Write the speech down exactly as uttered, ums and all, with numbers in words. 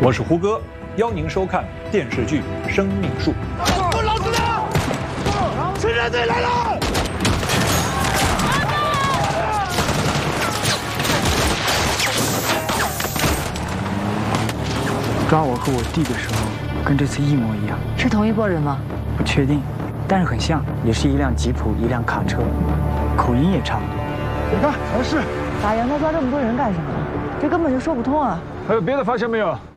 我是胡歌，邀您收看电视剧《生命树》。 给我老实点！侦察队来了！ 抓我和我弟的时候，跟这次一模一样。 是同一拨人吗？ 不确定，但是很像，也是一辆吉普，一辆卡车，口音也差不多。 你看，还是打杨家抓这么多人干什么？这根本就说不通啊！ 还有别的发现没有？